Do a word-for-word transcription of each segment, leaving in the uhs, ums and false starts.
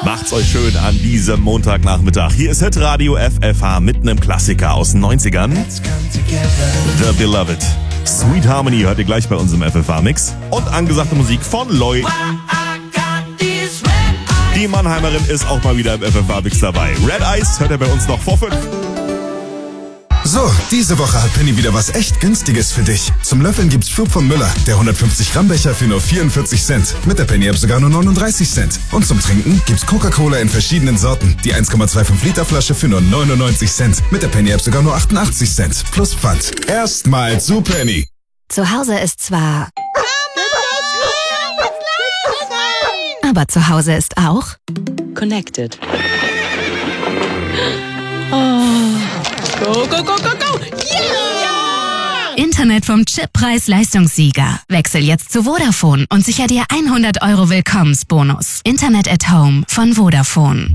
Macht's euch schön an diesem Montagnachmittag. Hier ist Hitradio F F H mit einem Klassiker aus den neunzigern. The Beloved. Sweet Harmony hört ihr gleich bei uns im F F H-Mix. Und angesagte Musik von Loy. Die Mannheimerin ist auch mal wieder im F F H-Mix dabei. Red Eyes hört ihr bei uns noch vor fünf. So, diese Woche hat Penny wieder was echt Günstiges für dich. Zum Löffeln gibt's Schub von Müller, der hundertfünfzig Gramm Becher für nur vierundvierzig Cent. Mit der Penny App sogar nur neununddreißig Cent. Und zum Trinken gibt's Coca-Cola in verschiedenen Sorten. Die eins Komma fünfundzwanzig Liter Flasche für nur neunundneunzig Cent. Mit der Penny App sogar nur achtundachtzig Cent. Plus Pfand. Erstmal zu Penny. Zu Hause ist zwar... Aber zu Hause ist auch... Connected. Go, go, go, go, go! Yeah! Internet vom Chip-Preis-Leistungssieger. Wechsel jetzt zu Vodafone und sicher dir hundert Euro Willkommensbonus. Internet at Home von Vodafone.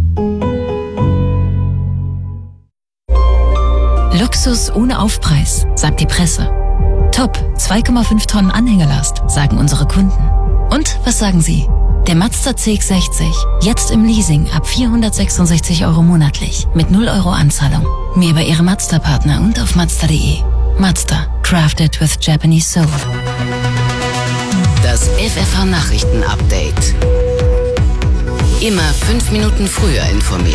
Luxus ohne Aufpreis, sagt die Presse. Top, zwei Komma fünf Tonnen Anhängerlast, sagen unsere Kunden. Und was sagen Sie? Der Mazda C X sechzig, jetzt im Leasing ab vierhundertsechsundsechzig Euro monatlich, mit null Euro Anzahlung. Mehr bei Ihrem Mazda-Partner und auf Mazda punkt de. Mazda, crafted with Japanese soul. Das F F H-Nachrichten-Update. Immer fünf Minuten früher informiert.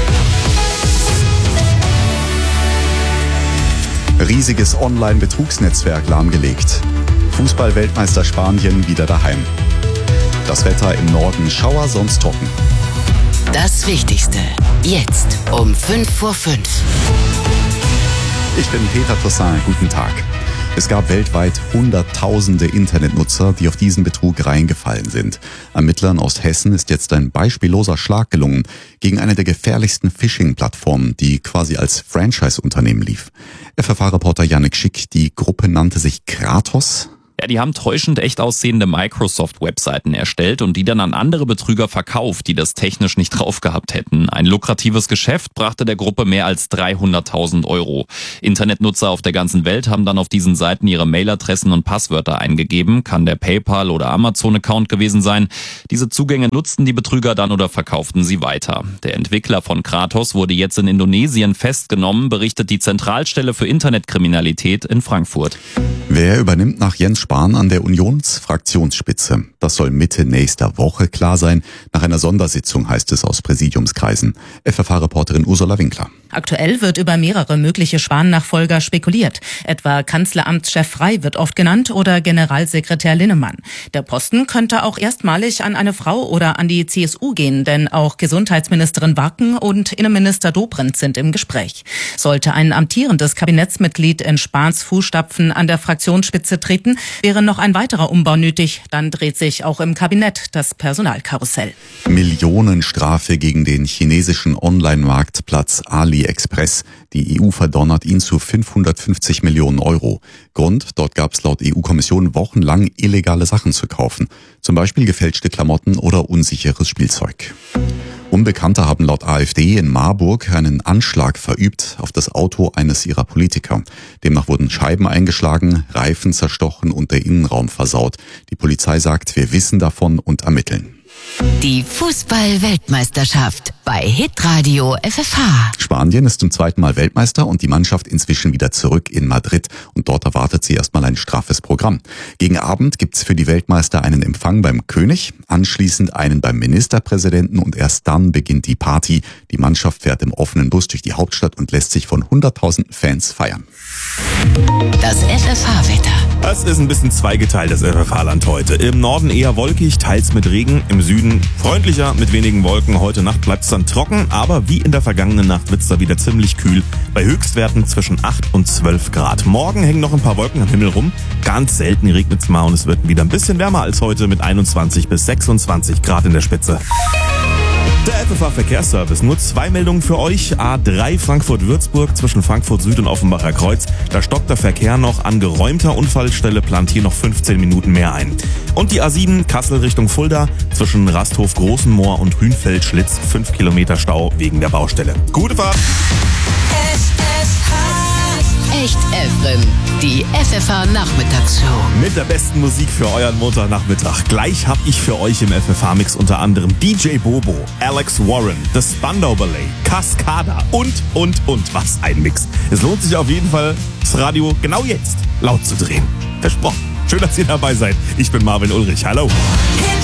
Riesiges Online-Betrugsnetzwerk lahmgelegt. Fußball-Weltmeister Spanien wieder daheim. Das Wetter im Norden Schauer, sonst trocken. Das Wichtigste jetzt um fünf vor fünf. Ich bin Peter Toussaint, guten Tag. Es gab weltweit hunderttausende Internetnutzer, die auf diesen Betrug reingefallen sind. Ermittlern aus Hessen ist jetzt ein beispielloser Schlag gelungen gegen eine der gefährlichsten Phishing-Plattformen, die quasi als Franchise-Unternehmen lief. F F H-Reporter Yannick Schick, die Gruppe nannte sich Kratos. Ja, die haben täuschend echt aussehende Microsoft-Webseiten erstellt und die dann an andere Betrüger verkauft, die das technisch nicht drauf gehabt hätten. Ein lukratives Geschäft brachte der Gruppe mehr als dreihunderttausend Euro. Internetnutzer auf der ganzen Welt haben dann auf diesen Seiten ihre Mailadressen und Passwörter eingegeben. Kann der PayPal- oder Amazon-Account gewesen sein. Diese Zugänge nutzten die Betrüger dann oder verkauften sie weiter. Der Entwickler von Kratos wurde jetzt in Indonesien festgenommen, berichtet die Zentralstelle für Internetkriminalität in Frankfurt. Wer übernimmt nach Jens Spahn an der Unionsfraktionsspitze? Das soll Mitte nächster Woche klar sein. Nach einer Sondersitzung, heißt es aus Präsidiumskreisen. F F H-Reporterin Ursula Winkler. Aktuell wird über mehrere mögliche Spahn-Nachfolger spekuliert. Etwa Kanzleramtschef Frey wird oft genannt oder Generalsekretär Linnemann. Der Posten könnte auch erstmalig an eine Frau oder an die C S U gehen, denn auch Gesundheitsministerin Wacken und Innenminister Dobrindt sind im Gespräch. Sollte ein amtierendes Kabinettsmitglied in Spahns Fußstapfen an der Fraktionsspitze treten, wäre noch ein weiterer Umbau nötig. Dann dreht sich auch im Kabinett das Personalkarussell. Millionenstrafe gegen den chinesischen Online-Marktplatz AliExpress. Die E U verdonnert ihn zu fünfhundertfünfzig Millionen Euro. Grund, dort gab es laut E U-Kommission wochenlang illegale Sachen zu kaufen. Zum Beispiel gefälschte Klamotten oder unsicheres Spielzeug. Unbekannte haben laut AfD in Marburg einen Anschlag verübt auf das Auto eines ihrer Politiker. Demnach wurden Scheiben eingeschlagen, Reifen zerstochen und der Innenraum versaut. Die Polizei sagt, wir wissen davon und ermitteln. Die Fußball-Weltmeisterschaft bei Hitradio F F H. Spanien ist zum zweiten Mal Weltmeister und die Mannschaft inzwischen wieder zurück in Madrid. Und dort erwartet sie erstmal ein straffes Programm. Gegen Abend gibt's für die Weltmeister einen Empfang beim König, anschließend einen beim Ministerpräsidenten und erst dann beginnt die Party. Die Mannschaft fährt im offenen Bus durch die Hauptstadt und lässt sich von hunderttausenden Fans feiern. Das F F H-Wetter. Es ist ein bisschen zweigeteilt, das F F H-Land heute. Im Norden eher wolkig, teils mit Regen. Im Süden freundlicher, mit wenigen Wolken. Heute Nacht bleibt es dann trocken, aber wie in der vergangenen Nacht wird es da wieder ziemlich kühl. Bei Höchstwerten zwischen acht und zwölf Grad. Morgen hängen noch ein paar Wolken am Himmel rum. Ganz selten regnet es mal und es wird wieder ein bisschen wärmer als heute mit einundzwanzig bis sechsundzwanzig Grad in der Spitze. Der F F H-Verkehrsservice. Nur zwei Meldungen für euch. A drei Frankfurt-Würzburg zwischen Frankfurt Süd und Offenbacher Kreuz. Da stockt der Verkehr noch. An geräumter Unfallstelle plant hier noch fünfzehn Minuten mehr ein. Und die A sieben Kassel Richtung Fulda zwischen Rasthof Großenmoor und Hünfeld-Schlitz. fünf Kilometer Stau wegen der Baustelle. Gute Fahrt! F F H Echt Elfrin, die F F H-Nachmittagsshow. Mit der besten Musik für euren Montagnachmittag. Gleich hab ich für euch im F F H-Mix unter anderem D J Bobo, Alex Warren, The Spandau Ballet, Cascada und, und, und. Was ein Mix. Es lohnt sich auf jeden Fall, das Radio genau jetzt laut zu drehen. Versprochen. Schön, dass ihr dabei seid. Ich bin Marvin Ulrich. Hallo. Hit